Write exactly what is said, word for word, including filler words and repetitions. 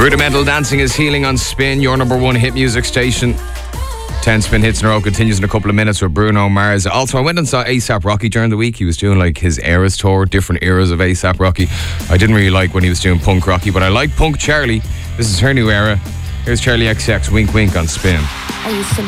Rudimental Dancing is Healing on Spin, your number one hit music station. ten Spin Hits in a row continues in a couple of minutes with Bruno Mars. Also, I went and saw ASAP Rocky during the week. He was doing like his eras tour, different eras of ASAP Rocky. I didn't really like when he was doing Punk Rocky, but I like Punk Charlie. This is her new era. Here's Charlie X C X, Wink Wink on Spin. I used to